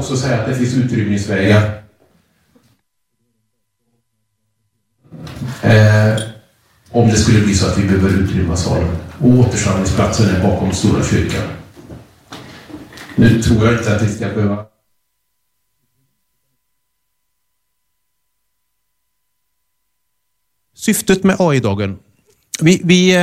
också säga att det finns utrymningsvägar. Om det skulle bli så att vi behöver utrymma salen. Och återsamlingsplatsen är bakom stora kyrkan. Nu tror jag inte att vi ska behöva... Syftet med AI-dagen. Vi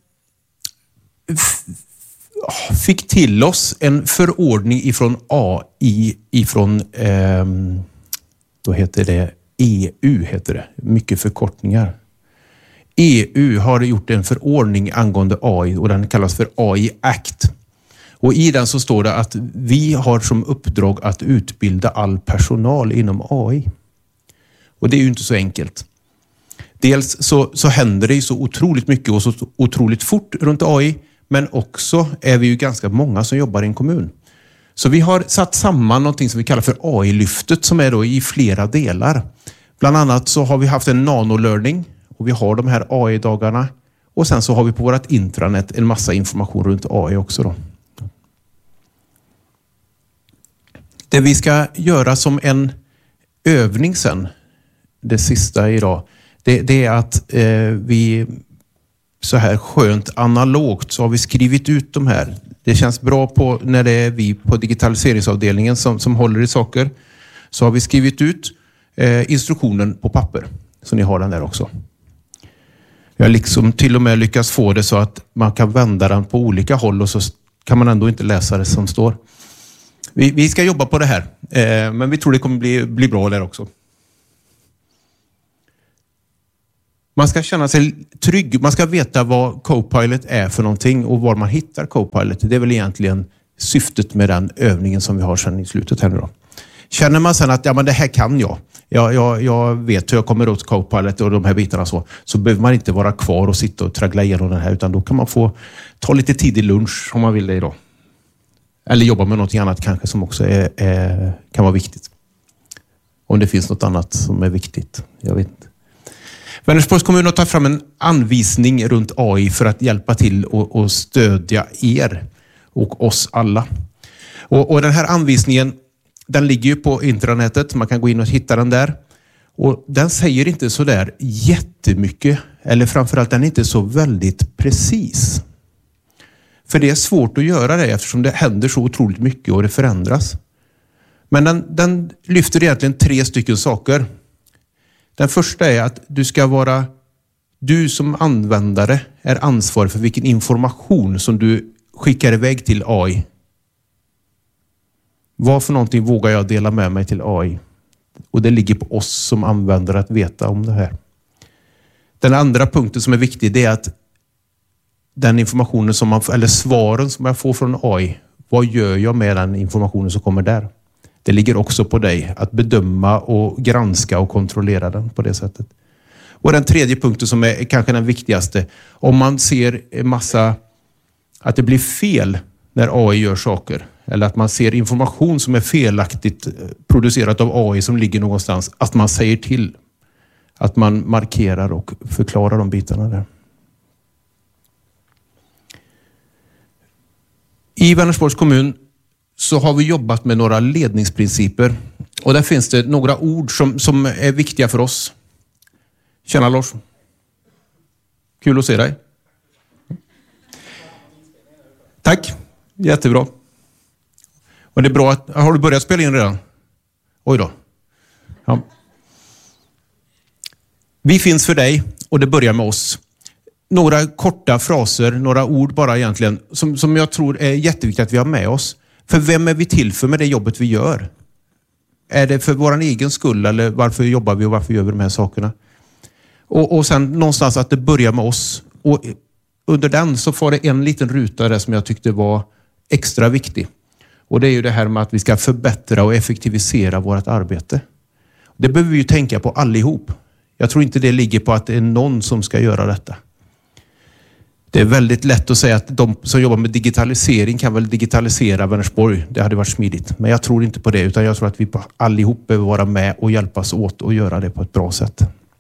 fick till oss en förordning ifrån AI, ifrån då heter det EU, heter det. Mycket förkortningar. EU har gjort en förordning angående AI och den kallas för AI Act. Och i den så står det att vi har som uppdrag att utbilda all personal inom AI. Och det är ju inte så enkelt. Dels så händer det ju så otroligt mycket och så otroligt fort runt AI, men också är vi ju ganska många som jobbar i en kommun. Så vi har satt samman någonting som vi kallar för AI-lyftet som är då i flera delar. Bland annat så har vi haft en nano-learning och vi har de här AI-dagarna. Och sen så har vi på vårt intranet en massa information runt AI också då. Det vi ska göra som en övning sen, det sista idag, det är att vi så här skönt analogt så har vi skrivit ut de här. Det känns bra på när det är vi på digitaliseringsavdelningen som håller i saker. Så har vi skrivit ut instruktionen på papper. Så ni har den där också. Jag har liksom till och med lyckats få det så att man kan vända den på olika håll och så kan man ändå inte läsa det som står. Vi ska jobba på det här. Men vi tror det kommer bli bra där också. Man ska känna sig trygg. Man ska veta vad Copilot är för någonting och var man hittar Copilot. Det är väl egentligen syftet med den övningen som vi har sedan i slutet här nu då. Känner man sen att ja, men det här kan jag. Jag vet hur jag kommer åt Copilot och de här bitarna så behöver man inte vara kvar och sitta och traggla igenom den här, utan då kan man få ta lite tidig lunch om man vill det idag. Eller jobba med något annat kanske som också kan vara viktigt. Om det finns något annat som är viktigt. Jag vet inte. Vänersborgs kommun har tagit fram en anvisning runt AI för att hjälpa till och stödja er och oss alla. Och den här anvisningen, den ligger ju på intranätet. Man kan gå in och hitta den där. Och den säger inte så där jättemycket. Eller framförallt den är inte så väldigt precis. För det är svårt att göra det eftersom det händer så otroligt mycket och det förändras. Men den lyfter egentligen 3 stycken saker. Den första är att du som användare är ansvarig för vilken information som du skickar iväg till AI. Vad för någonting vågar jag dela med mig till AI? Och det ligger på oss som användare att veta om det här. Den andra punkten som är viktig, det är att den informationen eller svaren som jag får från AI, vad gör jag med den informationen som kommer där? Det ligger också på dig att bedöma och granska och kontrollera den på det sättet. Och den tredje punkten som är kanske den viktigaste. Om man ser en massa att det blir fel när AI gör saker. Eller att man ser information som är felaktigt producerat av AI som ligger någonstans. Att man säger till. Att man markerar och förklarar de bitarna där. I Vänersborgs kommun så har vi jobbat med några ledningsprinciper. Och där finns det några ord som är viktiga för oss. Tjena Lars. Kul att se dig. Tack. Jättebra. Och det är bra att... Har du börjat spela in redan? Oj då. Ja. Vi finns för dig och det börjar med oss. Några korta fraser, några ord bara egentligen som jag tror är jätteviktigt att vi har med oss. För vem är vi till för med det jobbet vi gör? Är det för vår egen skull eller varför jobbar vi och varför gör vi de här sakerna? Och sen någonstans att det börjar med oss. Och under den så får det en liten ruta där som jag tyckte var extra viktig. Och det är ju det här med att vi ska förbättra och effektivisera vårt arbete. Det behöver vi ju tänka på allihop. Jag tror inte det ligger på att det är någon som ska göra detta. Det är väldigt lätt att säga att de som jobbar med digitalisering kan väl digitalisera Vänersborg. Det hade varit smidigt. Men jag tror inte på det, utan jag tror att vi allihop behöver vara med och hjälpas åt och göra det på ett bra sätt.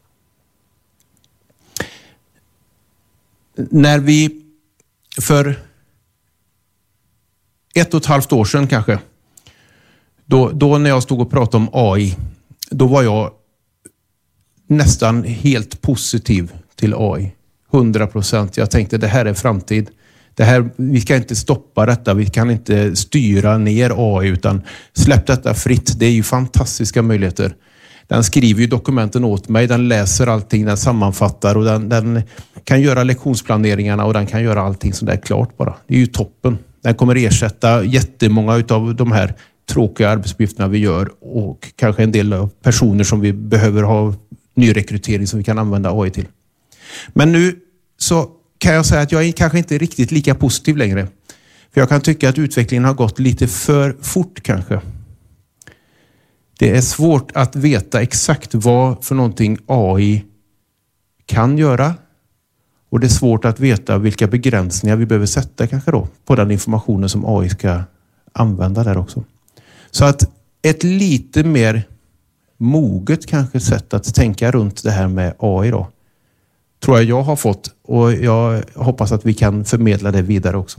När vi för 1,5 år sedan kanske Då när jag stod och pratade om AI, då var jag nästan helt positiv till AI. 100%. Jag tänkte det här är framtid. Vi ska inte stoppa detta. Vi kan inte styra ner AI utan släpp detta fritt. Det är ju fantastiska möjligheter. Den skriver ju dokumenten åt mig. Den läser allting. Den sammanfattar och den kan göra lektionsplaneringarna och den kan göra allting så där klart bara. Det är ju toppen. Den kommer ersätta jättemånga av de här tråkiga arbetsuppgifterna vi gör och kanske en del av personer som vi behöver ha nyrekrytering som vi kan använda AI till. Men nu så kan jag säga att jag är kanske inte riktigt lika positiv längre. För jag kan tycka att utvecklingen har gått lite för fort kanske. Det är svårt att veta exakt vad för någonting AI kan göra. Och det är svårt att veta vilka begränsningar vi behöver sätta kanske då på den informationen som AI ska använda där också. Så att ett lite mer moget kanske sätt att tänka runt det här med AI då tror jag har fått och jag hoppas att vi kan förmedla det vidare också.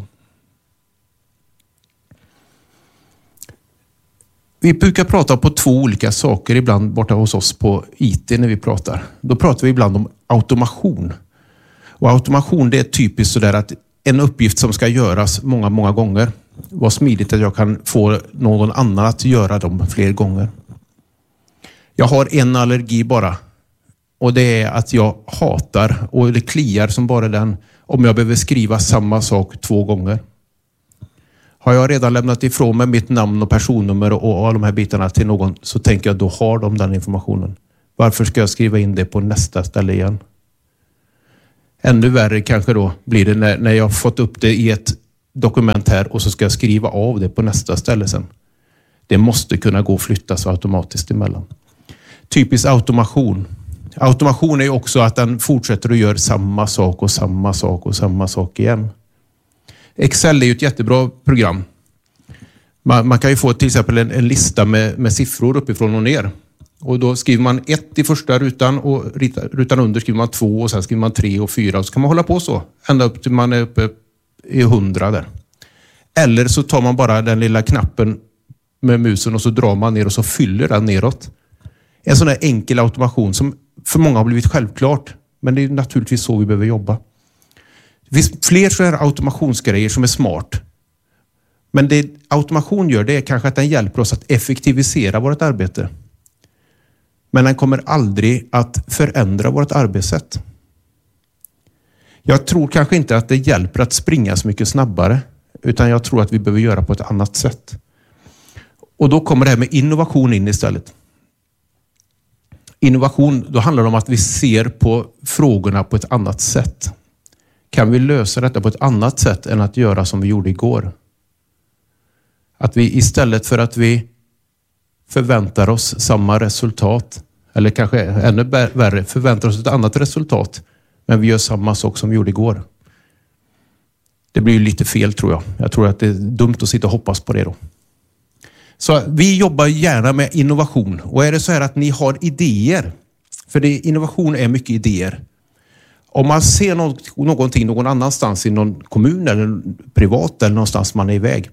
Vi brukar prata på två olika saker ibland borta hos oss på IT när vi pratar. Då pratar vi ibland om automation. Och automation det är typiskt sådär att en uppgift som ska göras många gånger. Vad smidigt att jag kan få någon annan att göra dem fler gånger. Jag har en allergi bara. Och det är att jag hatar och det kliar som bara den om jag behöver skriva samma sak 2 gånger. Har jag redan lämnat ifrån mig mitt namn och personnummer och alla de här bitarna till någon så tänker jag då har de den informationen. Varför ska jag skriva in det på nästa ställe igen? Ännu värre kanske då blir det när jag fått upp det i ett dokument här och så ska jag skriva av det på nästa ställe sen. Det måste kunna gå att flyttas automatiskt emellan. Typisk automation. Automation är ju också att den fortsätter att göra samma sak och samma sak och samma sak igen. Excel är ju ett jättebra program. Man kan ju få till exempel en lista med siffror uppifrån och ner. Och då skriver man 1 i första rutan och rutan under skriver man 2 och sen skriver man 3 och 4 och så kan man hålla på så ända upp till man är uppe i 100 där. Eller så tar man bara den lilla knappen med musen och så drar man ner och så fyller den neråt. En sån där enkel automation som för många har blivit självklart. Men det är naturligtvis så vi behöver jobba. Det finns fler sådana här automationsgrejer som är smart. Men det automation gör det är kanske att den hjälper oss att effektivisera vårt arbete. Men den kommer aldrig att förändra vårt arbetssätt. Jag tror kanske inte att det hjälper att springa så mycket snabbare. Utan jag tror att vi behöver göra på ett annat sätt. Och då kommer det här med innovation in istället. Innovation, då handlar det om att vi ser på frågorna på ett annat sätt. Kan vi lösa detta på ett annat sätt än att göra som vi gjorde igår? Att vi istället för att vi förväntar oss samma resultat, eller kanske ännu värre, förväntar oss ett annat resultat, men vi gör samma sak som vi gjorde igår. Det blir ju lite fel tror jag. Jag tror att det är dumt att sitta och hoppas på det då. Så vi jobbar gärna med innovation. Och är det så här att ni har idéer, för innovation är mycket idéer. Om man ser någonting någon annanstans i någon kommun eller privat eller någonstans man är iväg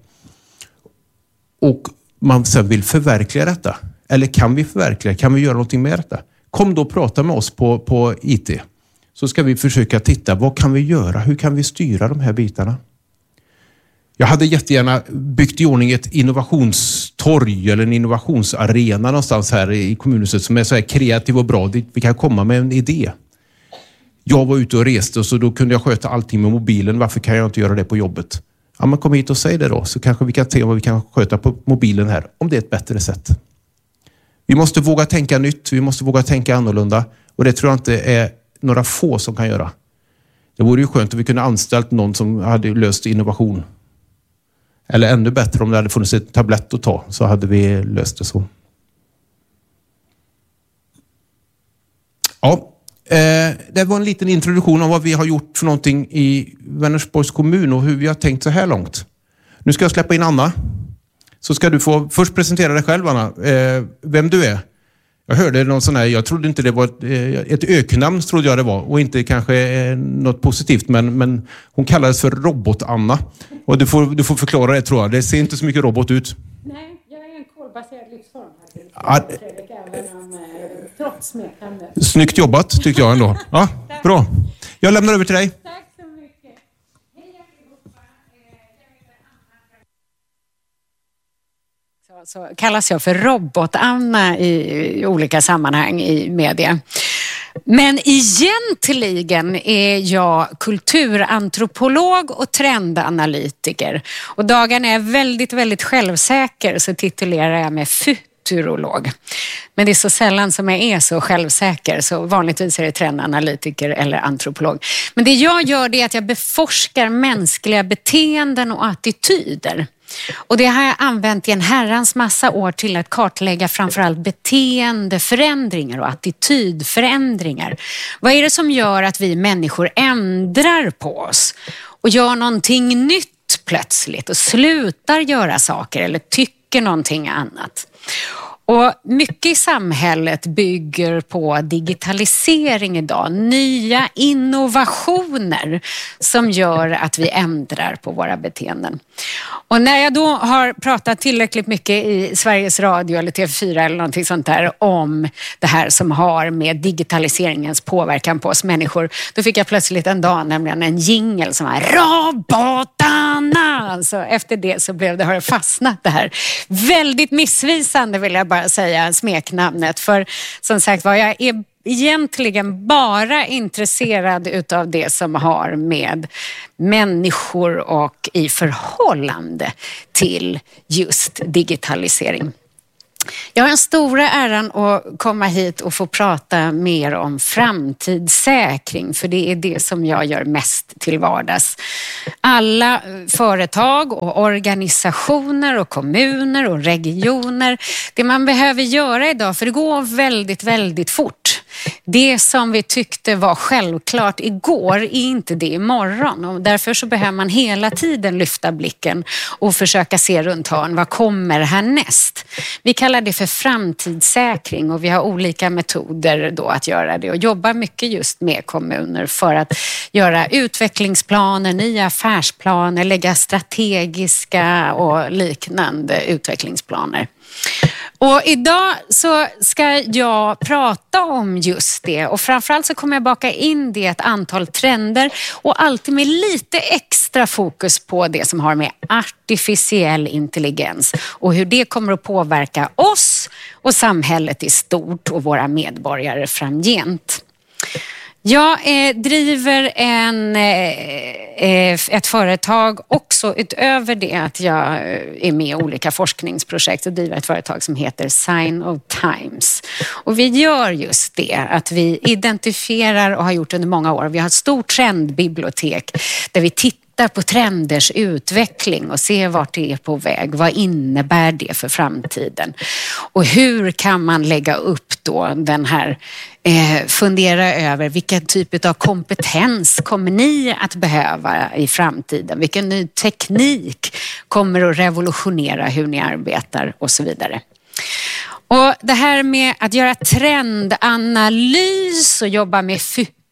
och man sen vill förverkliga detta, eller kan vi förverkliga, kan vi göra någonting med detta? Kom då och prata med oss på IT. Så ska vi försöka titta, vad kan vi göra? Hur kan vi styra de här bitarna? Jag hade jättegärna byggt i ordning ett innovationstorg eller en innovationsarena någonstans här i kommunhuset som är så här kreativ och bra. Vi kan komma med en idé. Jag var ute och reste och så då kunde jag sköta allting med mobilen. Varför kan jag inte göra det på jobbet? Ja, men kom hit och säg det då. Så kanske vi kan se vad vi kan sköta på mobilen här. Om det är ett bättre sätt. Vi måste våga tänka nytt. Vi måste våga tänka annorlunda. Och det tror jag inte är några få som kan göra. Det vore ju skönt om vi kunde anställt någon som hade löst innovation. Eller ännu bättre om det hade funnits ett tablett att ta. Så hade vi löst det så. Ja. Det var en liten introduktion om vad vi har gjort för någonting i Vänersborgs kommun och hur vi har tänkt så här långt. Nu ska jag släppa in Anna. Så ska du få först presentera dig själv, Anna. Vem du är. Jag hörde någon sån här, jag trodde inte det var ett öknamn trodde jag det var. Och inte kanske något positivt, men hon kallades för Robot-Anna. Och du får förklara det tror jag. Det ser inte så mycket robot ut. Nej, jag är en kolbas Snyggt jobbat tycker jag ändå. Ja, bra. Jag lämnar över till dig. Tack så mycket. Hej allihopa. Så kallas jag för Robot-Anna i olika sammanhang i media. Men egentligen är jag kulturantropolog och trendanalytiker. Och dagen är väldigt, väldigt självsäker så titulerar jag mig futurolog. Men det är så sällan som jag är så självsäker, så vanligtvis är det trendanalytiker eller antropolog. Men det jag gör det är att jag beforskar mänskliga beteenden och attityder. Och det har jag använt i en herrans massa år till att kartlägga framförallt beteendeförändringar och attitydförändringar. Vad är det som gör att vi människor ändrar på oss och gör någonting nytt plötsligt och slutar göra saker eller tycker någonting annat? Och mycket i samhället bygger på digitalisering idag, nya innovationer som gör att vi ändrar på våra beteenden. Och när jag då har pratat tillräckligt mycket i Sveriges Radio eller TV4 eller någonting sånt där om det här som har med digitaliseringens påverkan på oss människor, då fick jag plötsligt en dag nämligen en jingle som var Robotarna. Så efter det så blev det, har det fastnat det här. Väldigt missvisande vill jag bara säga smeknamnet, för som sagt var jag är egentligen bara intresserad utav det som har med människor och i förhållande till just digitalisering. Jag har den stora äran att komma hit och få prata mer om framtidssäkring, för det är det som jag gör mest till vardags. Alla företag och organisationer och kommuner och regioner, det man behöver göra idag, för det går väldigt, väldigt fort. Det som vi tyckte var självklart igår är inte det imorgon, och därför så behöver man hela tiden lyfta blicken och försöka se runt hörn. Vad kommer härnäst? Vi kallar det för framtidssäkring och vi har olika metoder då att göra det och jobbar mycket just med kommuner för att göra utvecklingsplaner, nya affärsplaner, lägga strategiska och liknande utvecklingsplaner. Och idag så ska jag prata om just det, och framförallt så kommer jag baka in det i ett antal trender och alltid med lite extra fokus på det som har med artificiell intelligens och hur det kommer att påverka oss och samhället i stort och våra medborgare framgent. Jag driver ett företag också utöver det att jag är med i olika forskningsprojekt och driver ett företag som heter Sign of Times. Och vi gör just det att vi identifierar och har gjort under många år. Vi har ett stort trendbibliotek där vi tittar på trenders utveckling och ser vart det är på väg. Vad innebär det för framtiden? Och hur kan man lägga upp då den här fundera över vilken typ av kompetens kommer ni att behöva i framtiden? Vilken ny teknik kommer att revolutionera hur ni arbetar och så vidare. Och det här med att göra trendanalys och jobba med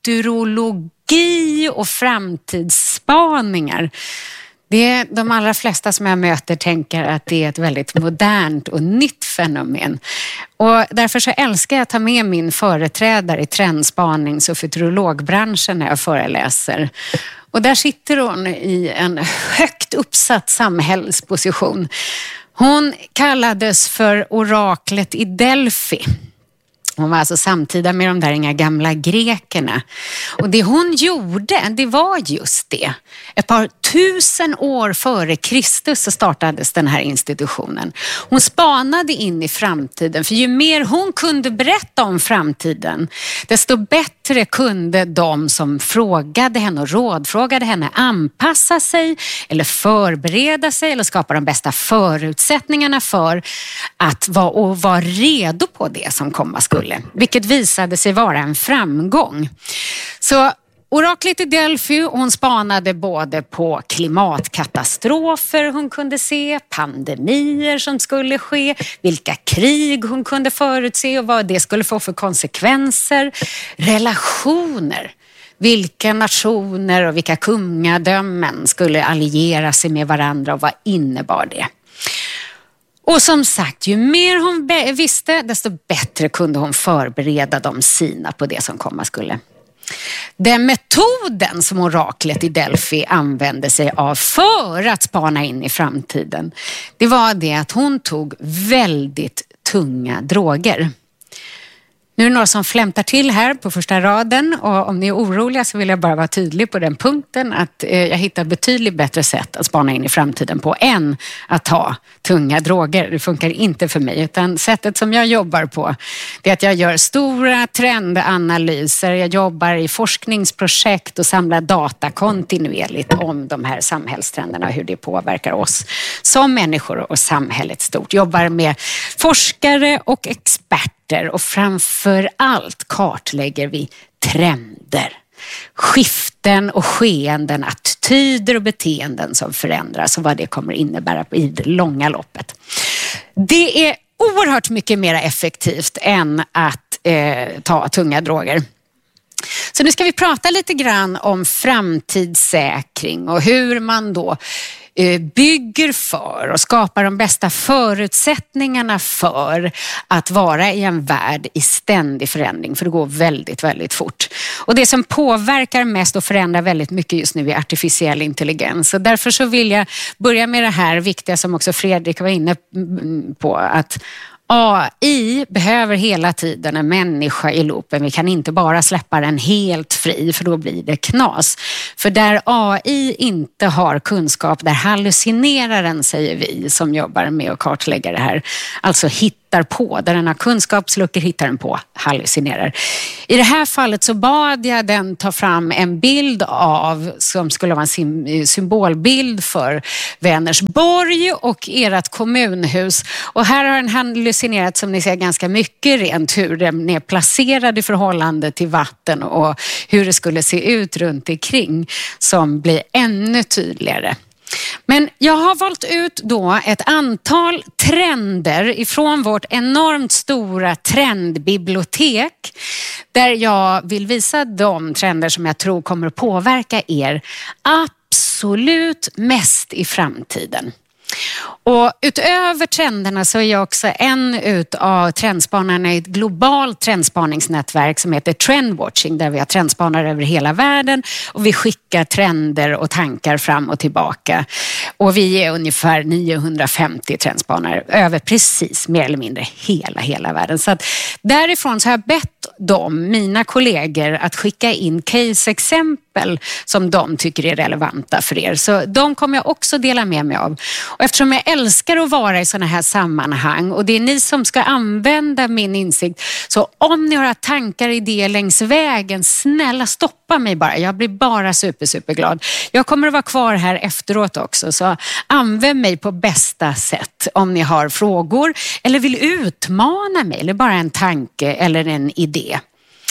futurologi och framtidsspaningar. Det är de allra flesta som jag möter tänker att det är ett väldigt modernt och nytt fenomen. Och därför så älskar jag att ta med min företrädare i trendspanings- och futurologbranschen när jag föreläser. Och där sitter hon i en högt uppsatt samhällsposition. Hon kallades för oraklet i Delphi. Hon var alltså samtida med de där inga gamla grekerna. Och det hon gjorde, det var just det. Ett par tusen år före Kristus så startades den här institutionen. Hon spanade in i framtiden, för ju mer hon kunde berätta om framtiden, desto bättre kunde de som frågade henne och rådfrågade henne anpassa sig eller förbereda sig eller skapa de bästa förutsättningarna för att vara redo på det som komma skulle. Vilket visade sig vara en framgång. Så oraklet i Delphi, hon spanade både på klimatkatastrofer hon kunde se, pandemier som skulle ske, vilka krig hon kunde förutse och vad det skulle få för konsekvenser, relationer. Vilka nationer och vilka kungadömen skulle alliera sig med varandra och vad innebar det? Och som sagt, ju mer hon visste, desto bättre kunde hon förbereda de sina på det som komma skulle. Den metoden som oraklet i Delphi använde sig av för att spana in i framtiden, det var det att hon tog väldigt tunga droger. Nu är det några som flämtar till här på första raden, och om ni är oroliga så vill jag bara vara tydlig på den punkten att jag hittar betydligt bättre sätt att spana in i framtiden på än att ta tunga droger. Det funkar inte för mig, utan sättet som jag jobbar på, det är att jag gör stora trendanalyser, jag jobbar i forskningsprojekt och samlar data kontinuerligt om de här samhällstrenderna och hur det påverkar oss som människor och samhället stort. Jobbar med forskare och experter, och framför allt kartlägger vi trender, skiften och skeenden, attityder och beteenden som förändras och vad det kommer innebära i det långa loppet. Det är oerhört mycket mer effektivt än att ta tunga droger. Så nu ska vi prata lite grann om framtidssäkring och hur man då bygger för och skapar de bästa förutsättningarna för att vara i en värld i ständig förändring, för det går väldigt, väldigt fort. Och det som påverkar mest och förändrar väldigt mycket just nu är artificiell intelligens. Och därför så vill jag börja med det här viktiga som också Fredrik var inne på, att AI behöver hela tiden en människa i loopen. Vi kan inte bara släppa den helt fri, för då blir det knas. För där AI inte har kunskap, där hallucinerar den, säger vi som jobbar med att kartlägga det här. Alltså hittar på, där den har kunskapsluckor hittar den på, hallucinerar. I det här fallet så bad jag den ta fram en bild av, som skulle vara en symbolbild för Vänersborg och ert kommunhus. Och här har den hallucinerat, som ni ser, ganska mycket rent hur den är placerad i förhållande till vatten och hur det skulle se ut runt omkring, som blir ännu tydligare. Men jag har valt ut då ett antal trender ifrån vårt enormt stora trendbibliotek, där jag vill visa de trender som jag tror kommer att påverka er absolut mest i framtiden. Och utöver trenderna så är jag också en utav trendspanarna i ett globalt trendspaningsnätverk som heter Trendwatching, där vi har trendspanare över hela världen och vi skickar trender och tankar fram och tillbaka. Och vi är ungefär 950 trendspanare över precis mer eller mindre hela världen. Så att därifrån så har jag bett mina kollegor att skicka in case-exempel som de tycker är relevanta för er. Så de kommer jag också dela med mig av. Och eftersom jag älskar att vara i sådana här sammanhang och det är ni som ska använda min insikt, så om ni har tankar, idéer längs vägen, snälla stoppa mig bara. Jag blir bara superglad. Jag kommer att vara kvar här efteråt också, så använd mig på bästa sätt om ni har frågor eller vill utmana mig eller bara en tanke eller en idé.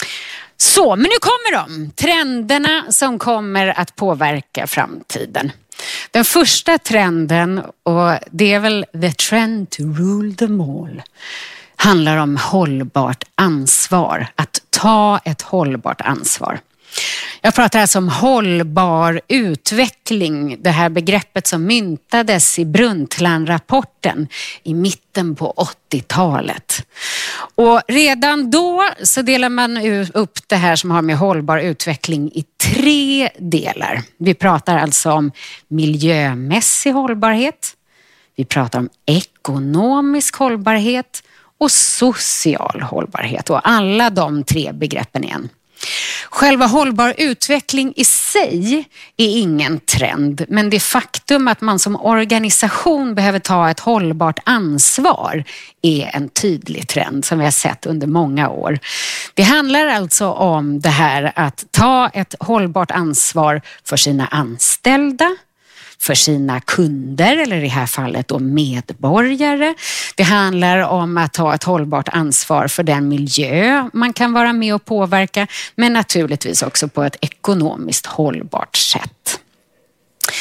Så, men nu kommer de. Trenderna som kommer att påverka framtiden. Den första trenden, och det är väl the trend to rule them all, handlar om hållbart ansvar. Att ta ett hållbart ansvar. Jag pratar alltså om hållbar utveckling, det här begreppet som myntades i Brundtland-rapporten i mitten på 80-talet. Och redan då så delar man upp det här som har med hållbar utveckling i 3 delar. Vi pratar alltså om miljömässig hållbarhet, vi pratar om ekonomisk hållbarhet och social hållbarhet, och alla de 3 begreppen igen. Själva hållbar utveckling i sig är ingen trend, men det faktum att man som organisation behöver ta ett hållbart ansvar är en tydlig trend som vi har sett under många år. Det handlar alltså om det här att ta ett hållbart ansvar för sina anställda, för sina kunder, eller i det här fallet då medborgare. Det handlar om att ta ett hållbart ansvar för den miljö man kan vara med och påverka, men naturligtvis också på ett ekonomiskt hållbart sätt.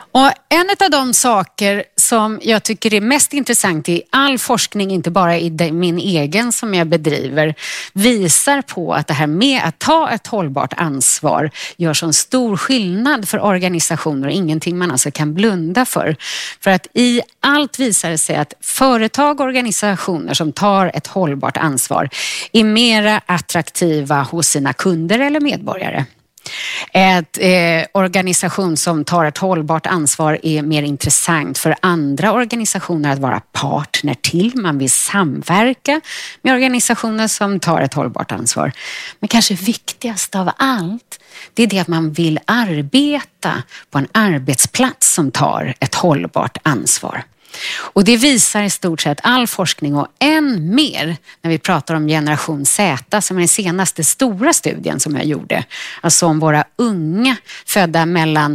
Och en av de saker som jag tycker är mest intressant i all forskning, inte bara i min egen som jag bedriver, visar på att det här med att ta ett hållbart ansvar gör så en stor skillnad för organisationer och ingenting man alltså kan blunda för. För att i allt visar det sig att företag och organisationer som tar ett hållbart ansvar är mera attraktiva hos sina kunder eller medborgare. Ett organisation som tar ett hållbart ansvar är mer intressant för andra organisationer att vara partner till. Man vill samverka med organisationer som tar ett hållbart ansvar. Men kanske viktigast av allt, det är det att man vill arbeta på en arbetsplats som tar ett hållbart ansvar. Och det visar i stort sett all forskning och än mer när vi pratar om generation Z som är den senaste stora studien som jag gjorde. Alltså om våra unga födda mellan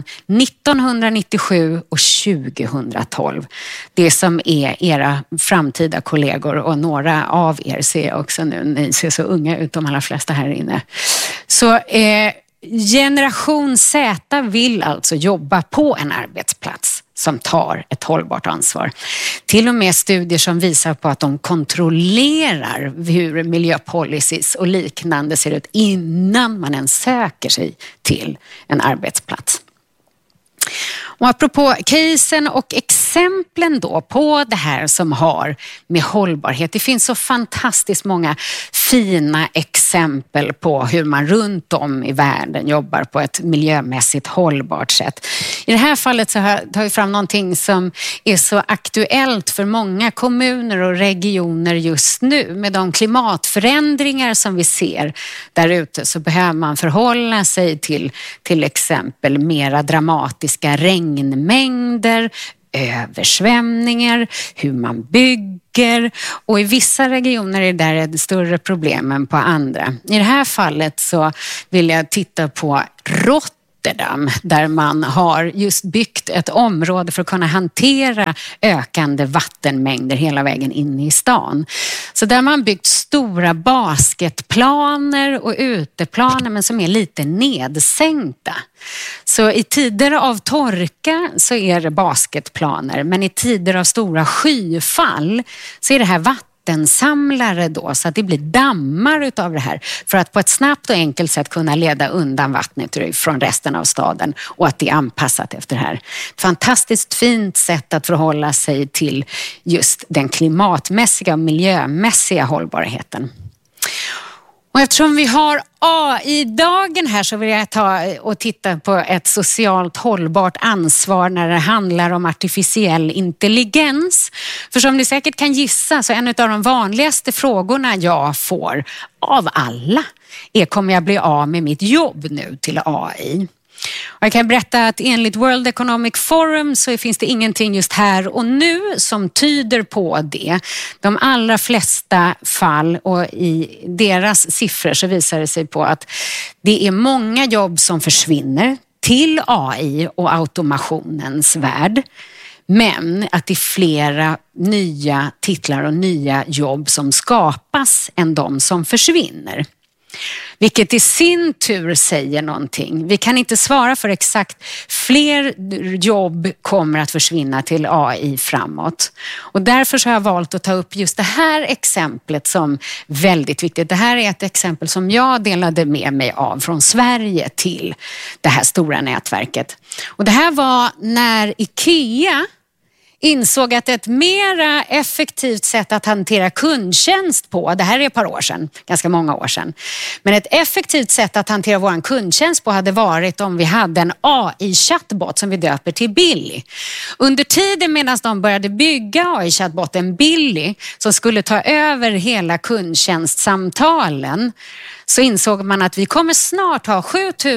1997 och 2012. Det som är era framtida kollegor och några av er ser jag också nu. Ni ser så unga ut, de allra flesta här inne. Så generation Z vill alltså jobba på en arbetsplats som tar ett hållbart ansvar. Till och med studier som visar på att de kontrollerar hur miljöpolicies och liknande ser ut innan man ens söker sig till en arbetsplats. Och apropå casen och exemplen då på det här som har med hållbarhet. Det finns så fantastiskt många fina exempel på hur man runt om i världen jobbar på ett miljömässigt hållbart sätt. I det här fallet så tar vi fram någonting som är så aktuellt för många kommuner och regioner just nu. Med de klimatförändringar som vi ser där ute så behöver man förhålla sig till exempel mera dramatiska regnmängder, översvämningar, hur man bygger och i vissa regioner är det ett större problem än på andra. I det här fallet så vill jag titta på Rotterdam där man har just byggt ett område för att kunna hantera ökande vattenmängder hela vägen in i stan. Så där man byggt stora basketplaner och uteplaner men som är lite nedsänkta. Så i tider av torka så är det basketplaner men i tider av stora skyfall så är det här vattensamlare då så att det blir dammar utav det här för att på ett snabbt och enkelt sätt kunna leda undan vattnet från resten av staden och att det är anpassat efter det här. Ett fantastiskt fint sätt att förhålla sig till just den klimatmässiga och miljömässiga hållbarheten. Och eftersom vi har AI-dagen här så vill jag ta och titta på ett socialt hållbart ansvar när det handlar om artificiell intelligens. För som ni säkert kan gissa så en av de vanligaste frågorna jag får av alla är: kommer jag bli av med mitt jobb nu till AI? Och jag kan berätta att enligt World Economic Forum så finns det ingenting just här och nu som tyder på det. De allra flesta fall och i deras siffror så visar det sig på att det är många jobb som försvinner till AI och automationens värld. Men att det är flera nya titlar och nya jobb som skapas än de som försvinner. Vilket i sin tur säger någonting. Vi kan inte svara för exakt fler jobb kommer att försvinna till AI framåt. Och därför så har jag valt att ta upp just det här exemplet som väldigt viktigt. Det här är ett exempel som jag delade med mig av från Sverige till det här stora nätverket. Och det här var när IKEA insåg att ett mera effektivt sätt att hantera kundtjänst på, det här är ett par år sedan, ganska många år sedan, men ett effektivt sätt att hantera vår kundtjänst på hade varit om vi hade en AI-chattbot som vi döper till Billy. Under tiden medan de började bygga AI-chattboten Billy som skulle ta över hela kundtjänstsamtalen så insåg man att vi kommer snart ha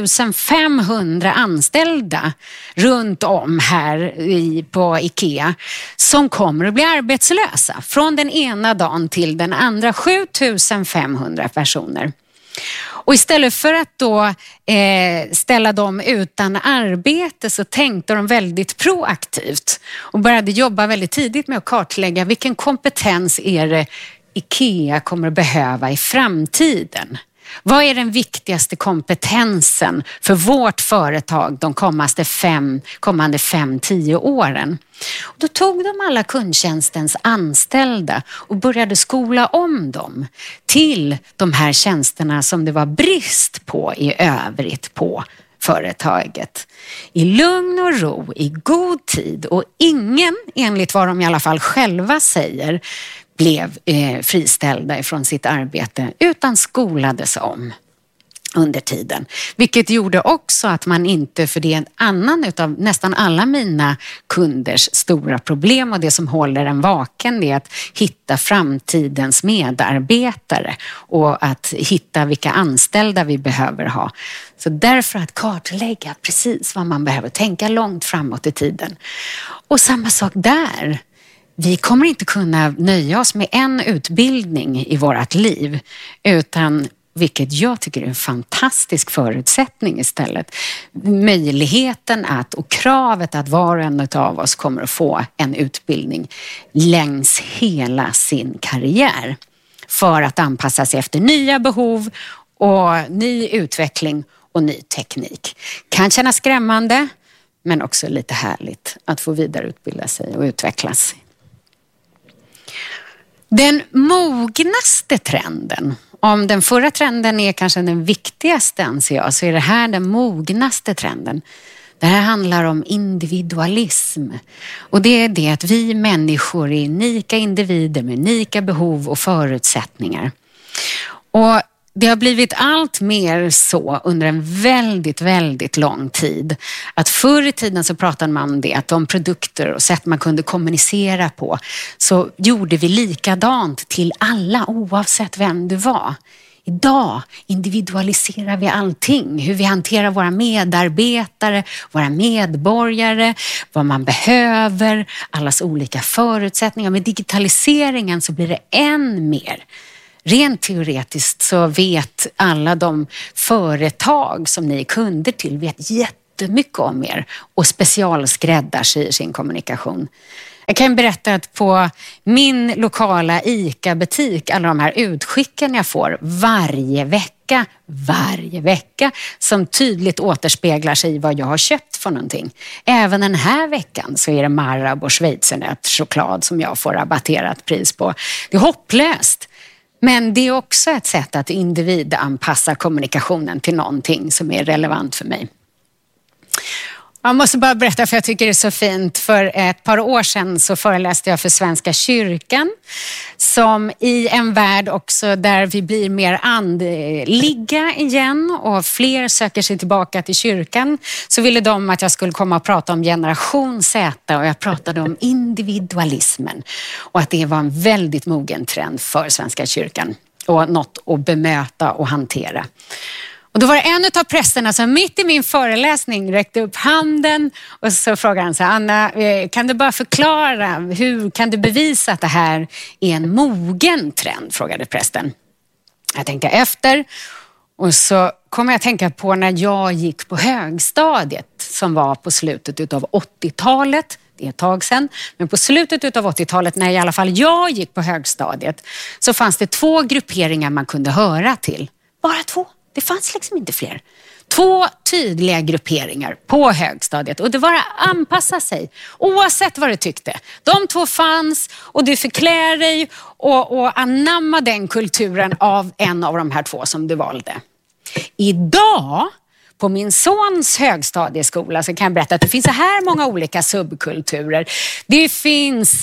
7500 anställda runt om här på IKEA som kommer att bli arbetslösa från den ena dagen till den andra. 7500 personer. Och istället för att då ställa dem utan arbete så tänkte de väldigt proaktivt och började jobba väldigt tidigt med att kartlägga vilken kompetens är det IKEA kommer att behöva i framtiden. Vad är den viktigaste kompetensen för vårt företag de kommande 5-10 åren? Och då tog de alla kundtjänstens anställda och började skola om dem till de här tjänsterna som det var brist på i övrigt på företaget. I lugn och ro, i god tid, och ingen, enligt vad de i alla fall själva säger, blev friställda ifrån sitt arbete utan skolades om under tiden. Vilket gjorde också att man inte, för det är en annan utav nästan alla mina kunders stora problem och det som håller en vaken, det är att hitta framtidens medarbetare och att hitta vilka anställda vi behöver ha. Så därför att kartlägga precis vad man behöver, tänka långt framåt i tiden. Och samma sak där. Vi kommer inte kunna nöja oss med en utbildning i vårt liv, utan, vilket jag tycker är en fantastisk förutsättning istället, möjligheten att och kravet att var och en av oss kommer att få en utbildning längs hela sin karriär för att anpassa sig efter nya behov och ny utveckling och ny teknik. Kan kännas skrämmande, men också lite härligt att få vidareutbilda sig och utvecklas. Den mognaste trenden, om den förra trenden är kanske den viktigaste anser jag, så är det här den mognaste trenden. Det här handlar om individualism. Och det är det att vi människor är unika individer med unika behov och förutsättningar. Och det har blivit allt mer så under en väldigt, väldigt lång tid. Att förr i tiden så pratade man om det, att de produkter och sätt man kunde kommunicera på, så gjorde vi likadant till alla oavsett vem du var. Idag individualiserar vi allting. Hur vi hanterar våra medarbetare, våra medborgare, vad man behöver, allas olika förutsättningar. Med digitaliseringen så blir det än mer. Rent teoretiskt så vet alla de företag som ni är kunder till vet jättemycket om er och specialskräddarsyr sin kommunikation. Jag kan berätta att på min lokala ICA-butik, alla de här utskicken jag får varje vecka som tydligt återspeglar sig i vad jag har köpt för någonting. Även den här veckan så är det Marabou och schweizernötschoklad som jag får rabatterat pris på. Det är hopplöst. Men det är också ett sätt att individanpassa kommunikationen till någonting som är relevant för mig. Jag måste bara berätta, för jag tycker det är så fint. För ett par år sedan så föreläste jag för Svenska kyrkan, som i en värld också där vi blir mer andliga igen och fler söker sig tillbaka till kyrkan, så ville de att jag skulle komma och prata om generation Z, och jag pratade om individualismen och att det var en väldigt mogen trend för Svenska kyrkan och något att bemöta och hantera. Och då var det en av prästerna som mitt i min föreläsning räckte upp handen och så frågade han så här: Anna, kan du bara förklara, hur kan du bevisa att det här är en mogen trend? Frågade prästen. Jag tänkte efter och så kom jag att tänka på när jag gick på högstadiet som var på slutet av 80-talet. Det är ett tag sedan, men på slutet av 80-talet när i alla fall jag gick på högstadiet så fanns det 2 grupperingar man kunde höra till. Bara 2. Det fanns liksom inte fler. 2 tydliga grupperingar på högstadiet och det var att anpassa sig oavsett vad du tyckte. De 2 fanns och du fick klä dig och anamma den kulturen av en av de här 2 som du valde. Idag på min sons högstadieskola så kan jag berätta att det finns så här många olika subkulturer. Det finns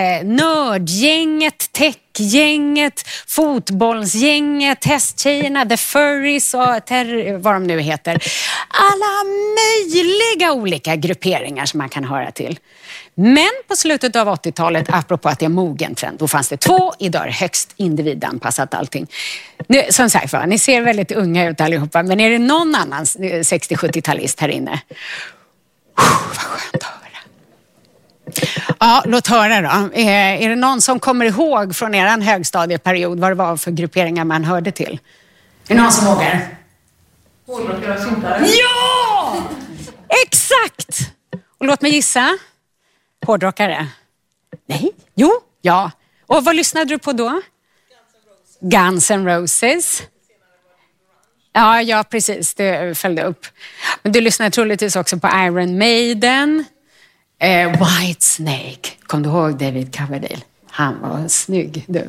nördgänget, techgänget, fotbollsgänget, hästtjejerna, the furries och vad de nu heter. Alla möjliga olika grupperingar som man kan höra till. Men på slutet av 80-talet, apropå att det är mogen trend, då fanns det 2, idag är det högst individanpassat allting. Nu, som sagt, ni ser väldigt unga ut allihopa, men är det någon annan 60-70-talist här inne? Vad skönt att höra. Ja, låt höra då. Är det någon som kommer ihåg från er högstadieperiod vad det var för grupperingar man hörde till? Är det någon som vågar? Hårdrockare och syntare. Ja! Exakt! Och låt mig gissa. Hårdrockare? Nej? Jo? Ja. Och vad lyssnade du på då? Guns N' Roses. Ja, precis. Det följde upp. Men du lyssnade troligtvis också på Iron Maiden. White Snake. Kom du ihåg David Coverdale? Han var snygg, du.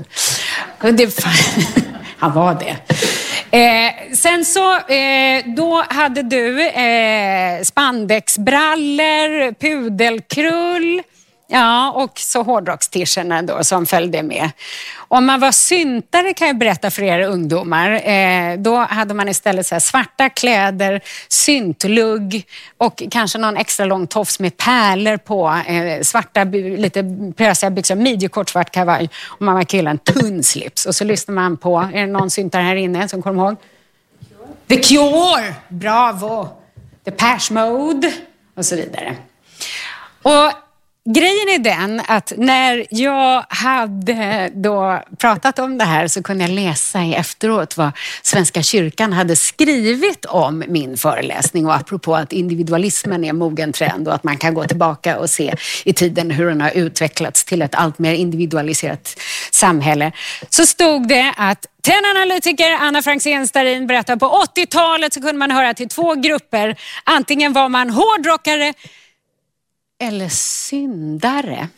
Han var det. Sen så, då hade du spandexbrallor, pudelkrull, ja, och så hårdrockstischerna då som följde med. Om man var syntare kan jag berätta för er ungdomar, då hade man istället så här svarta kläder, syntlugg och kanske någon extra lång tofs med pärlor på, svarta, lite prösiga byxor, midjekort svart kavaj, och man var killen tunn slips. Och så lyssnar man på, är det någon syntare här inne som kommer ihåg? The Cure, bravo, Depeche Mode och så vidare. Och grejen är den att när jag hade då pratat om det här så kunde jag läsa i efteråt vad Svenska kyrkan hade skrivit om min föreläsning, och apropå att individualismen är mogen trend och att man kan gå tillbaka och se i tiden hur den har utvecklats till ett allt mer individualiserat samhälle, så stod det att trendanalytiker Anna Franzén-Starin berättar på 80-talet så kunde man höra till två grupper. Antingen var man hårdrockare eller syndare.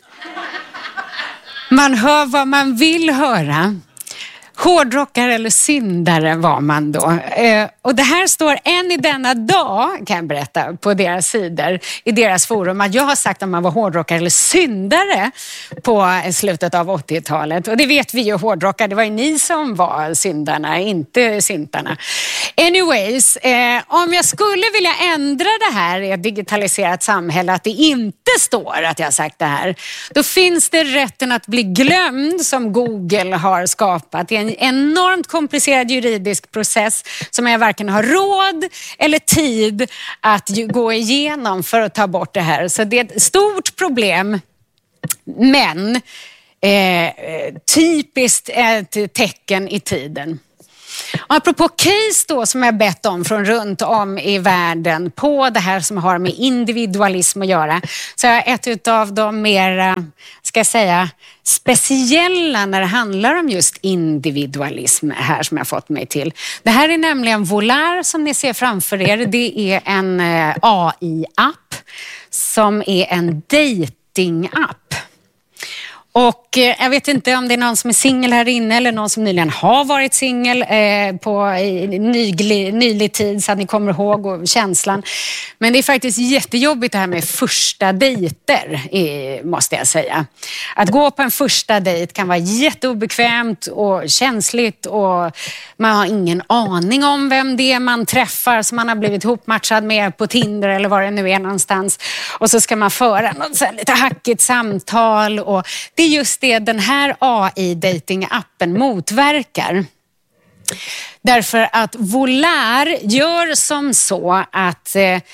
Man hör vad man vill höra. Hårdrockare eller syndare var man då. Och det här står än i denna dag, kan jag berätta, på deras sidor, i deras forum, att jag har sagt att man var hårdrockare eller syndare på slutet av 80-talet. Och det vet vi ju, hårdrockare, det var ju ni som var syndarna, inte syntarna. Anyways, om jag skulle vilja ändra det här i ett digitaliserat samhälle, att det inte står att jag har sagt det här, då finns det rätten att bli glömd som Google har skapat. Det är en enormt komplicerad juridisk process som jag varken har råd eller tid att gå igenom för att ta bort det här. Så det är ett stort problem, men typiskt ett tecken i tiden. Och apropå case då som jag bett om från runt om i världen på det här som har med individualism att göra, så är ett av de mer, ska jag säga, speciella när det handlar om just individualism här som jag fått mig till. Det här är nämligen Volar som ni ser framför er. Det är en AI-app som är en dating-app. Och jag vet inte om det är någon som är singel här inne eller någon som nyligen har varit singel på nylig tid så att ni kommer ihåg och känslan. Men det är faktiskt jättejobbigt det här med första dejter, måste jag säga. Att gå på en första dejt kan vara jätteobekvämt och känsligt och man har ingen aning om vem det är man träffar som man har blivit ihopmatchad med på Tinder eller var det nu är någonstans. Och så ska man föra något så här lite hackigt samtal, och det är just det den här AI-dating-appen motverkar. Därför att Volar gör som så att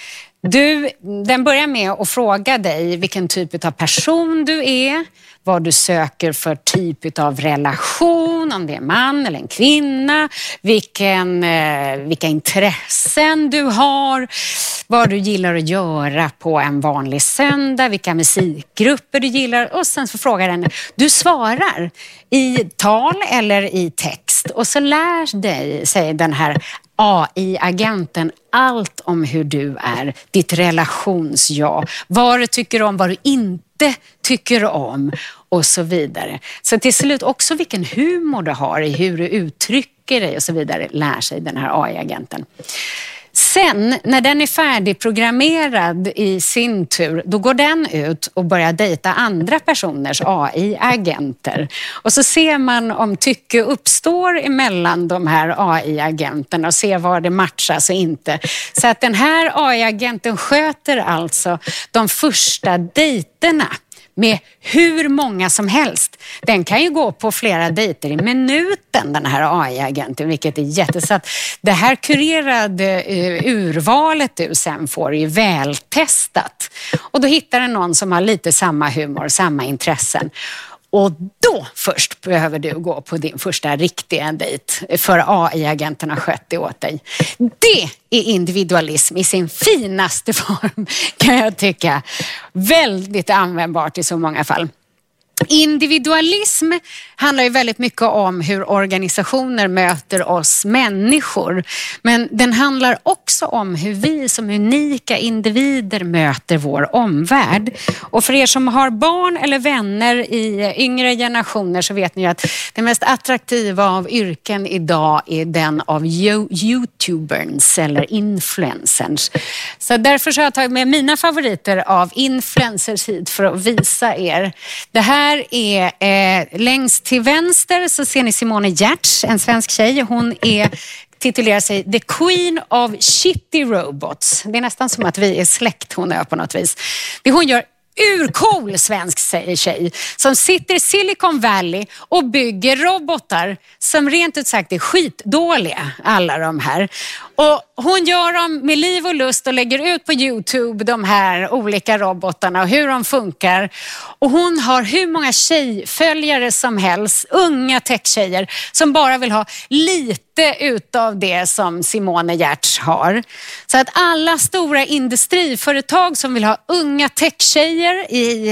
den börjar med att fråga dig vilken typ av person du är, vad du söker för typ av relation, om det är en man eller en kvinna, vilka intressen du har, vad du gillar att göra på en vanlig söndag, vilka musikgrupper du gillar, och sen så frågar den, du svarar i tal eller i text, och så lär dig, säger den här AI-agenten, allt om hur du är, ditt relationsja, vad du tycker om, vad du inte tycker om och så vidare. Så till slut också vilken humor du har i hur du uttrycker dig och så vidare lär sig den här AI-agenten. Sen när den är färdigprogrammerad i sin tur, då går den ut och börjar dejta andra personers AI-agenter. Och så ser man om tycke uppstår emellan de här AI-agenterna och ser var det matchas och inte. Så att den här AI-agenten sköter alltså de första dejterna med hur många som helst. Den kan ju gå på flera dejter i minuten, den här AI-agenten, vilket är jättesatt. Det här kurerade urvalet du sen får är ju vältestat. Och då hittar den någon som har lite samma humor, samma intressen. Och då först behöver du gå på din första riktiga dejt, för AI-agenten har skött det åt dig. Det är individualism i sin finaste form, kan jag tycka. Väldigt användbart i så många fall. Individualism handlar ju väldigt mycket om hur organisationer möter oss människor. Men den handlar också om hur vi som unika individer möter vår omvärld. Och för er som har barn eller vänner i yngre generationer så vet ni att det mest attraktiva av yrken idag är den av YouTubers eller influencers. Så därför så har jag tagit med mina favoriter av influencers hit för att visa er. Det här är längst till vänster så ser ni Simone Giertz, en svensk tjej. Hon titulerar sig The Queen of Shitty Robots. Det är nästan som att vi är släkt, hon är på något vis. Det hon gör urcool svensk tjej som sitter i Silicon Valley och bygger robotar som rent ut sagt är skitdåliga, alla de här. Och hon gör dem med liv och lust och lägger ut på YouTube de här olika robotarna och hur de funkar. Och hon har hur många tjejföljare som helst, unga techtjejer som bara vill ha lite utav det som Simone Giertz har. Så att alla stora industriföretag som vill ha unga techtjejer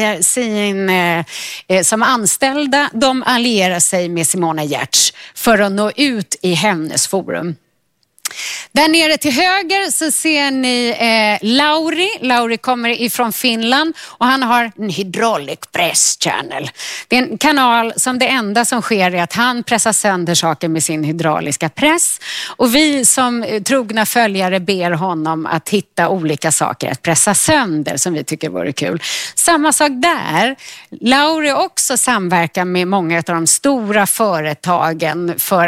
som anställda, de allierar sig med Simone Giertz för att nå ut i hennes forum. Där nere till höger så ser ni Lauri. Lauri kommer ifrån Finland och han har en hydraulic press channel. Det är en kanal som det enda som sker är att han pressar sönder saker med sin hydrauliska press. Och vi som trogna följare ber honom att hitta olika saker att pressa sönder som vi tycker vore kul. Samma sak där. Lauri också samverkar med många av de stora företagen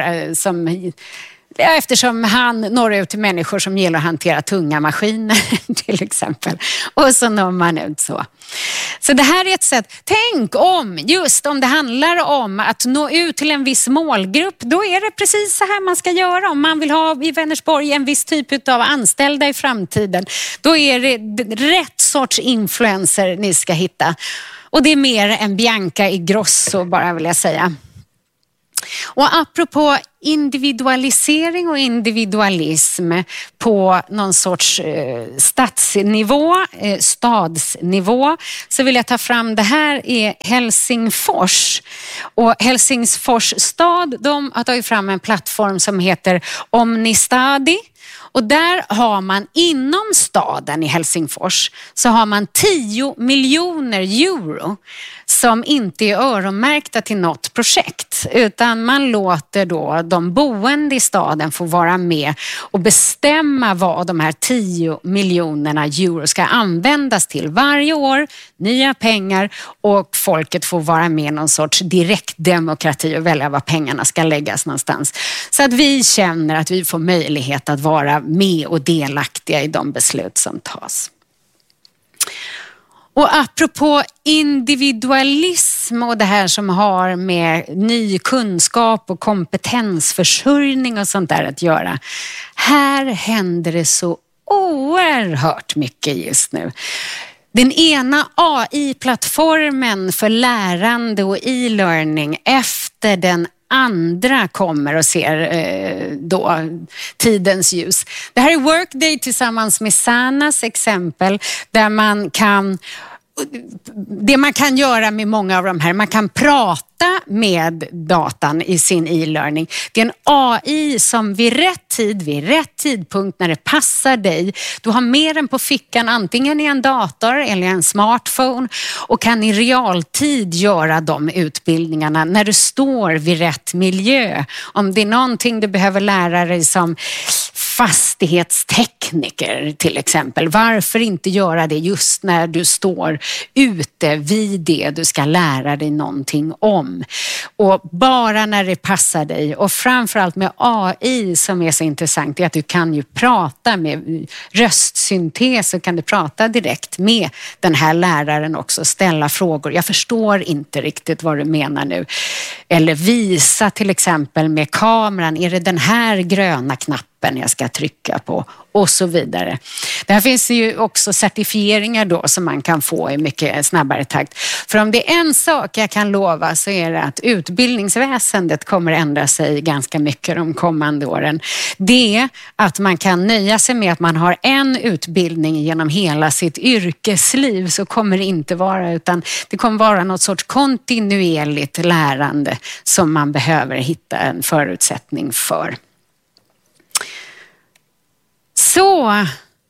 eftersom han når ut till människor som gillar att hantera tunga maskiner till exempel. Och så når man ut så. Så det här är ett sätt, tänk om det handlar om att nå ut till en viss målgrupp, då är det precis så här man ska göra. Om man vill ha i Vänersborg en viss typ av anställda i framtiden, då är det rätt sorts influencer ni ska hitta. Och det är mer än Bianca Ingrosso bara vill jag säga. Och apropå individualisering och individualism på någon sorts stadsnivå så vill jag ta fram, det här är Helsingfors. Och Helsingfors stad, de har tagit fram en plattform som heter Omnistadi. Och där har man inom staden i Helsingfors så har man 10 miljoner euro som inte är öronmärkta till något projekt, utan man låter då de boende i staden få vara med och bestämma vad de här 10 miljonerna euro ska användas till varje år, nya pengar, och folket får vara med i någon sorts direktdemokrati och välja var pengarna ska läggas någonstans. Så att vi känner att vi får möjlighet att vara med och delaktiga i de beslut som tas. Och apropå individualism och det här som har med ny kunskap och kompetensförsörjning och sånt där att göra. Här händer det så oerhört mycket just nu. Den ena AI-plattformen för lärande och e-learning efter den andra kommer och ser då tidens ljus. Det här är Workday tillsammans med Sanas exempel där det man kan göra med många av de här, man kan prata med datan i sin e-learning. Det är en AI som vid rätt tidpunkt när det passar dig, du har med den på fickan antingen i en dator eller en smartphone och kan i realtid göra de utbildningarna när du står vid rätt miljö. Om det är någonting du behöver lära dig som fastighetstekniker till exempel. Varför inte göra det just när du står ute vid det du ska lära dig någonting om? Och bara när det passar dig, och framförallt med AI som är så intressant, är att du kan ju prata med röstsyntes och kan du prata direkt med den här läraren också, ställa frågor. Jag förstår inte riktigt vad du menar nu. Eller visa till exempel med kameran, är det den här gröna knappen knappen jag ska trycka på och så vidare. Där finns det ju också certifieringar då som man kan få i mycket snabbare takt. För om det är en sak jag kan lova så är det att utbildningsväsendet kommer ändra sig ganska mycket de kommande åren. Det är att man kan nöja sig med att man har en utbildning genom hela sitt yrkesliv, så kommer det inte vara, utan det kommer vara något sorts kontinuerligt lärande som man behöver hitta en förutsättning för. Så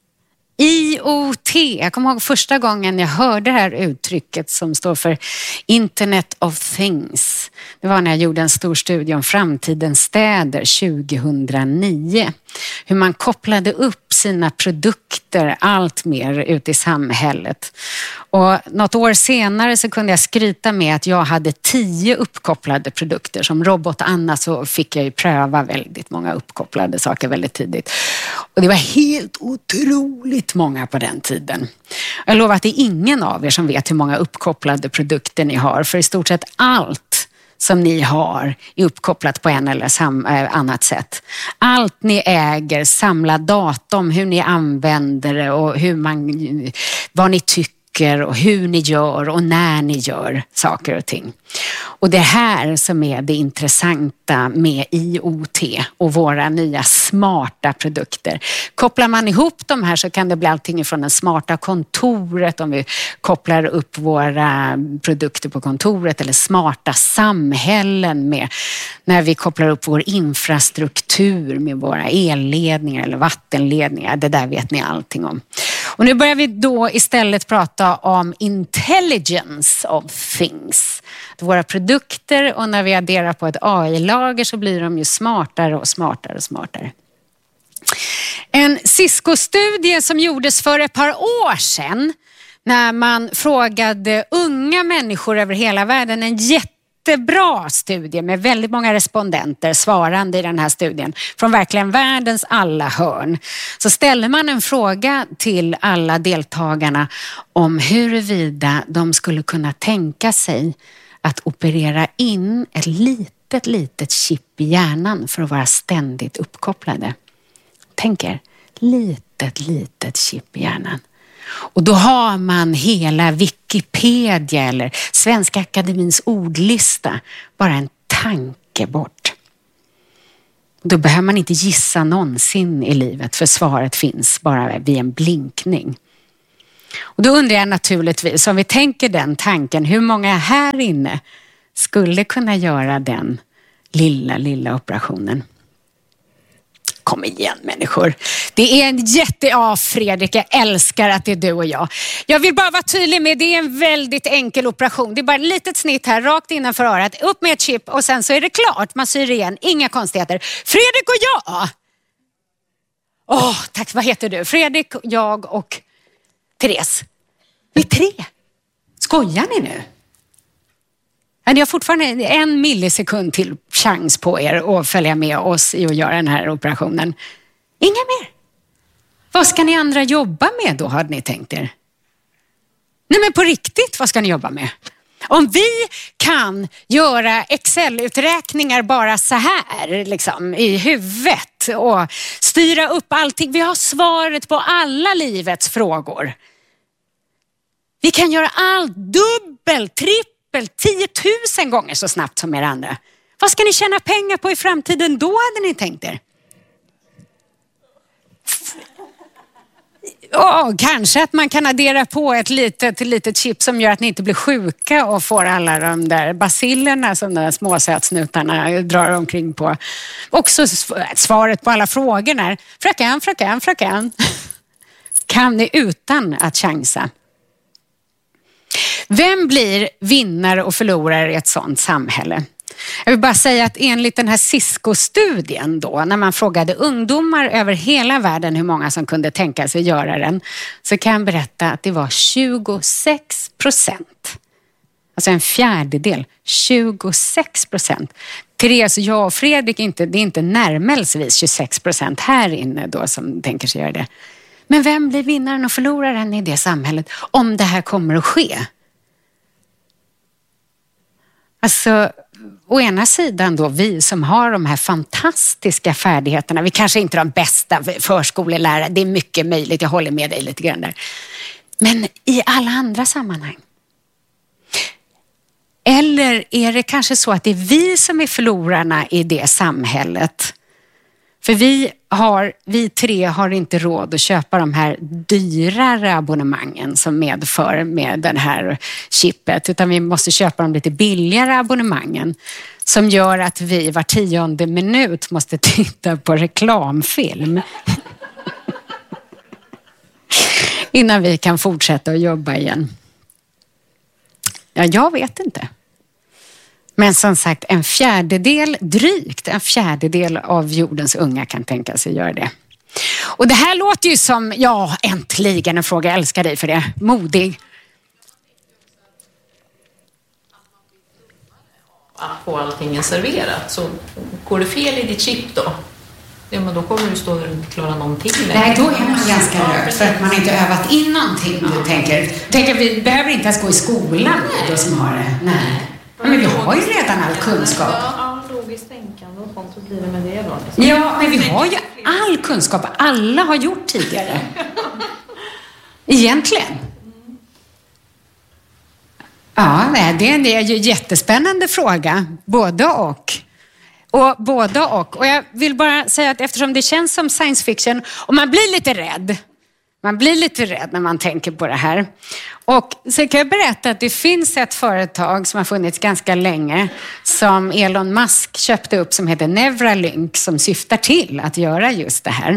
IoT, jag kommer ihåg första gången jag hörde det här uttrycket som står för Internet of Things. Det var när jag gjorde en stor studie om framtidens städer 2009. Hur man kopplade upp sina produkter allt mer ut i samhället. Och något år senare så kunde jag skryta med att jag hade 10 uppkopplade produkter. Som robot Anna så fick jag ju pröva väldigt många uppkopplade saker väldigt tidigt. Och det var helt otroligt många på den tiden. Jag lovar att det är ingen av er som vet hur många uppkopplade produkter ni har. För i stort sett allt som ni har är uppkopplat på en eller annat sätt. Allt ni äger, samla data om hur ni använder det och vad ni tycker och hur ni gör och när ni gör saker och ting. Och det här som är det intressanta med IoT och våra nya smarta produkter. Kopplar man ihop de här så kan det bli allting från det smarta kontoret, om vi kopplar upp våra produkter på kontoret, eller smarta samhällen med när vi kopplar upp vår infrastruktur med våra elledningar eller vattenledningar. Det där vet ni allting om. Och nu börjar vi då istället prata om intelligence of things. Våra produkter, och när vi adderar på ett AI-lager så blir de ju smartare och smartare och smartare. En Cisco-studie som gjordes för ett par år sedan när man frågade unga människor över hela världen, en jättebra studie med väldigt många respondenter svarande i den här studien från verkligen världens alla hörn. Så ställer man en fråga till alla deltagarna om huruvida de skulle kunna tänka sig att operera in ett litet chip i hjärnan för att vara ständigt uppkopplade. Tänk er, litet chip i hjärnan. Och då har man hela Wikipedia eller Svenska Akademins ordlista bara en tanke bort. Då behöver man inte gissa någonsin i livet, för svaret finns bara vid en blinkning. Och då undrar jag naturligtvis, om vi tänker den tanken, hur många här inne skulle kunna göra den lilla operationen? Kom igen människor. Det är en Fredrik, jag älskar att det är du och jag. Jag vill bara vara tydlig med, det är en väldigt enkel operation. Det är bara ett litet snitt här, rakt innanför örat, upp med ett chip och sen så är det klart. Man syr igen, inga konstigheter. Fredrik och jag! Tack, vad heter du? Fredrik, jag och Therese. Vi är 3. Skojar ni nu? Ni har fortfarande 1 millisekund till chans på er att följa med oss i att göra den här operationen. Inga mer. Vad ska ni andra jobba med då, hade ni tänkt er? Nej men på riktigt, vad ska ni jobba med? Om vi kan göra Excel-uträkningar bara så här liksom, i huvudet och styra upp allting. Vi har svaret på alla livets frågor. Vi kan göra allt dubbelt, trippelt, 10 000 gånger så snabbt som er andra. Vad ska ni tjäna pengar på i framtiden då, hade ni tänkt er? Kanske att man kan addera på ett litet chip som gör att ni inte blir sjuka och får alla de där bacillerna som de småsötsnutarna drar omkring på. Också svaret på alla frågorna. Fröken. Kan ni utan att chansa? Vem blir vinnare och förlorare i ett sådant samhälle? Jag vill bara säga att enligt den här Cisco-studien då, när man frågade ungdomar över hela världen hur många som kunde tänka sig göra den, så kan jag berätta att det var 26%. Alltså en fjärdedel, 26%. Therese, jag och Fredrik, det är inte närmelsvis 26% här inne då som tänker sig göra det. Men vem blir vinnaren och förloraren i det samhället om det här kommer att ske? Alltså, å ena sidan då vi som har de här fantastiska färdigheterna, vi kanske inte är de bästa förskolelärare, det är mycket möjligt, jag håller med dig lite grann där. Men i alla andra sammanhang. Eller är det kanske så att det är vi som är förlorarna i det samhället? För vi tre har inte råd att köpa de här dyrare abonnemangen som medför med den här chippet, utan vi måste köpa de lite billigare abonnemangen som gör att vi var 10:e minut måste titta på reklamfilm innan vi kan fortsätta att jobba igen. Ja, jag vet inte. Men som sagt, drygt en fjärdedel av jordens unga kan tänka sig göra det. Och det här låter ju som, ja, äntligen en fråga, jag älskar dig för det, modig. Att få allting serverat, så går det fel i ditt chip då? Ja, men då kommer du stå där och inte klara någonting. Nej, då är man ganska röd för att man inte övat in någonting. Du tänker vi behöver inte ens gå i skolan då som har det. Nej. Men vi har ju redan all kunskap. Ja, logiskt tänkande och sånt, så blir det med det då. Liksom. Ja, men vi har ju all kunskap. Alla har gjort tidigare. Egentligen. Ja, det är ju en jättespännande fråga. Både och. Och jag vill bara säga att eftersom det känns som science fiction och man blir lite rädd. Man blir lite rädd när man tänker på det här. Och så kan jag berätta att det finns ett företag som har funnits ganska länge som Elon Musk köpte upp som heter Neuralink, som syftar till att göra just det här.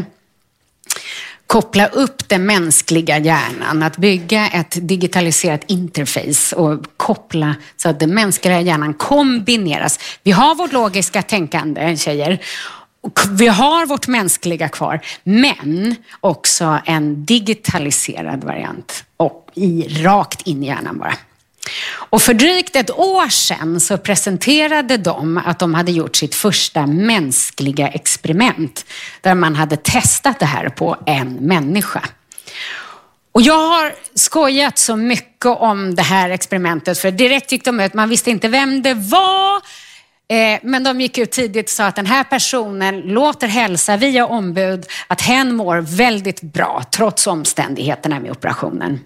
Koppla upp den mänskliga hjärnan, att bygga ett digitaliserat interface och koppla så att den mänskliga hjärnan kombineras. Vi har vårt logiska tänkande, tjejer. Vi har vårt mänskliga kvar, men också en digitaliserad variant och rakt in i hjärnan bara. Och för drygt ett år sedan så presenterade de att de hade gjort sitt första mänskliga experiment där man hade testat det här på en människa. Och jag har skojat så mycket om det här experimentet, för direkt gick de ut, man visste inte vem det var. Men de gick ut tidigt och sa att den här personen låter hälsa via ombud att hen mår väldigt bra trots omständigheterna med operationen.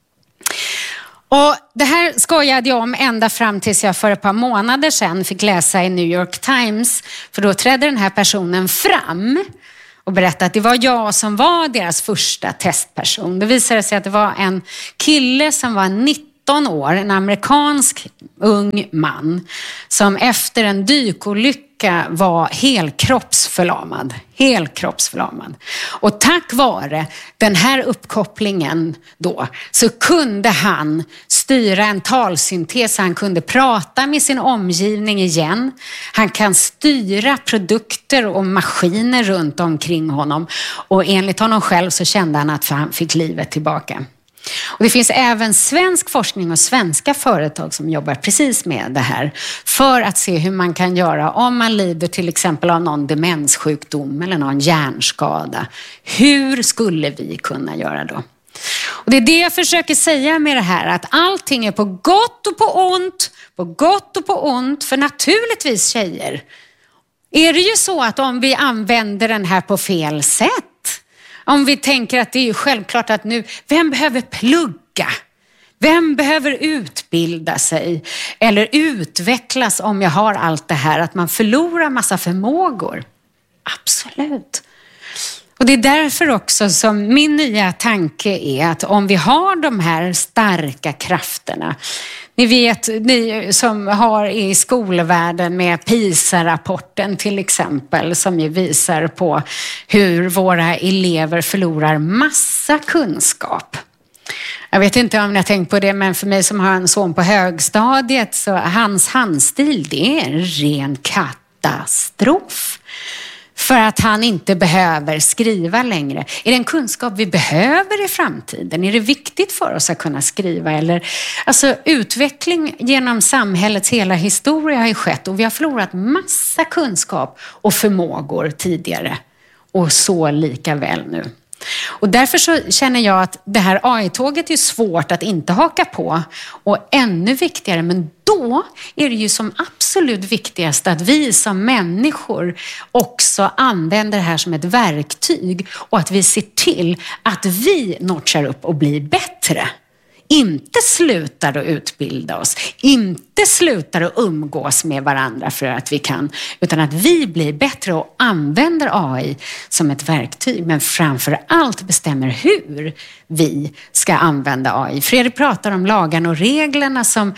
Och det här skojade jag om ända fram tills jag för ett par månader sedan fick läsa i New York Times. För då trädde den här personen fram och berättade att det var jag som var deras första testperson. Det visade sig att det var en kille som var 19 år, en amerikansk ung man som efter en dykolycka var helkroppsförlamad. Och tack vare den här uppkopplingen då så kunde han styra en talsyntes. Han kunde prata med sin omgivning igen. Han kan styra produkter och maskiner runt omkring honom. Och enligt honom själv så kände han att han fick livet tillbaka. Och det finns även svensk forskning och svenska företag som jobbar precis med det här för att se hur man kan göra om man lider till exempel av någon demenssjukdom eller någon hjärnskada. Hur skulle vi kunna göra då? Och det är det jag försöker säga med det här, att allting är på gott och på ont, för naturligtvis, tjejer, är det ju så att om vi använder den här på fel sätt, om vi tänker att det är ju självklart att nu, vem behöver plugga? Vem behöver utbilda sig eller utvecklas om jag har allt det här? Att man förlorar massa förmågor. Absolut. Och det är därför också som min nya tanke är att om vi har de här starka krafterna. Ni vet, ni som har i skolvärlden med PISA-rapporten till exempel, som ju visar på hur våra elever förlorar massa kunskap. Jag vet inte om ni har tänkt på det, men för mig som har en son på högstadiet så hans handstil, det är en ren katastrof. För att han inte behöver skriva längre. Är det en kunskap vi behöver i framtiden? Är det viktigt för oss att kunna skriva? Eller, alltså, utveckling genom samhällets hela historia har ju skett. Och vi har förlorat massa kunskap och förmågor tidigare. Och så lika väl nu. Och därför så känner jag att det här AI-tåget är svårt att inte haka på. Och ännu viktigare, men då är det ju som absolut viktigast att vi som människor också använder det här som ett verktyg och att vi ser till att vi notchar upp och blir bättre. Inte slutar att utbilda oss, inte slutar att umgås med varandra för att vi kan, utan att vi blir bättre och använder AI som ett verktyg, men framför allt bestämmer hur vi ska använda AI. Fredrik pratar om lagarna och reglerna som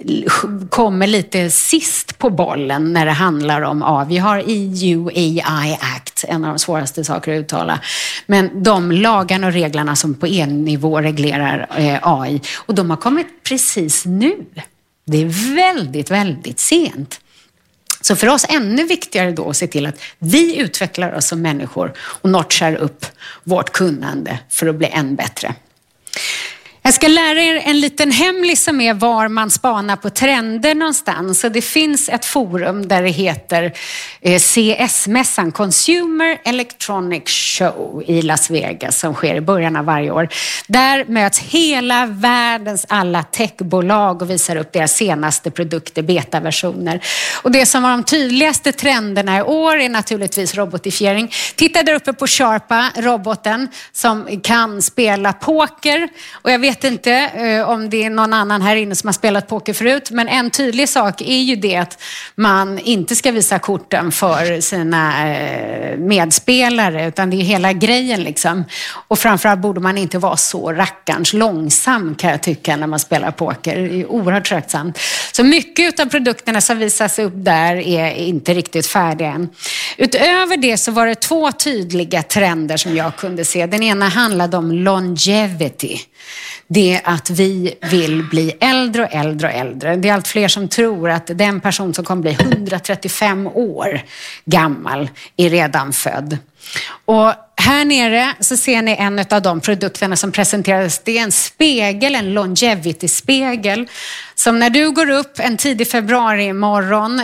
kommer lite sist på bollen när det handlar om AI. Vi har EU AI Act, en av de svåraste saker att uttala, men de lagarna och reglerna som på EU-nivå reglerar AI, och de har kommit precis nu. Det är väldigt, väldigt sent. Så för oss ännu viktigare då att se till att vi utvecklar oss som människor och notchar upp vårt kunnande för att bli än bättre. Jag ska lära er en liten hemlis som är var man spanar på trender någonstans. Så det finns ett forum där det heter CS-mässan, Consumer Electronic Show i Las Vegas, som sker i början av varje år. Där möts hela världens alla techbolag och visar upp deras senaste produkter, betaversioner. Och det som var de tydligaste trenderna i år är naturligtvis robotifiering. Titta där uppe på Sharpa, roboten som kan spela poker. Och jag vet inte om det är någon annan här inne som har spelat poker förut, men en tydlig sak är ju det att man inte ska visa korten för sina medspelare, utan det är hela grejen liksom. Och framförallt borde man inte vara så rackarns långsam, kan jag tycka, när man spelar poker. Det är oerhört tröttsamt. Så mycket av produkterna som visas upp där är inte riktigt färdiga än. Utöver det så var det 2 tydliga trender som jag kunde se. Den ena handlade om longevity. Det är att vi vill bli äldre och äldre och äldre. Det är allt fler som tror att den person som kommer bli 135 år gammal är redan född. Och här nere så ser ni en av de produkterna som presenterades. Det är en spegel, en longevity-spegel. Som när du går upp en tidig februari morgon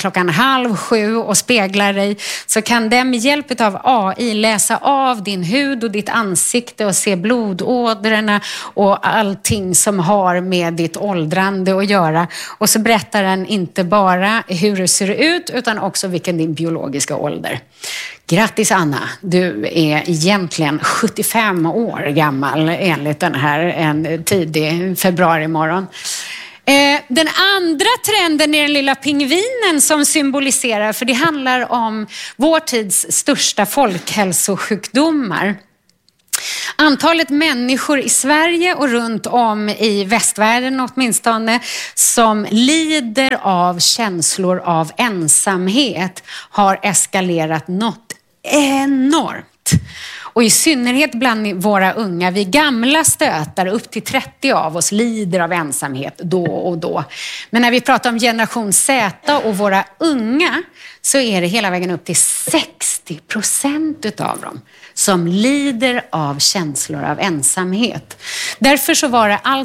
6:30 och speglar dig, så kan den med hjälp av AI läsa av din hud och ditt ansikte och se blodådrorna och allting som har med ditt åldrande att göra. Och så berättar den inte bara hur det ser ut utan också vilken din biologiska ålder. Grattis Anna, du är egentligen 75 år gammal enligt den här en tidig februari morgon. Den andra trenden är den lilla pingvinen som symboliserar, för det handlar om vår tids största folkhälsosjukdomar. Antalet människor i Sverige och runt om i västvärlden åtminstone som lider av känslor av ensamhet har eskalerat något enormt. Och i synnerhet bland våra unga, vi gamla stötar, upp till 30 av oss lider av ensamhet då och då. Men när vi pratar om generation Z och våra unga så är det hela vägen upp till 60% av dem som lider av känslor av ensamhet. Därför så var det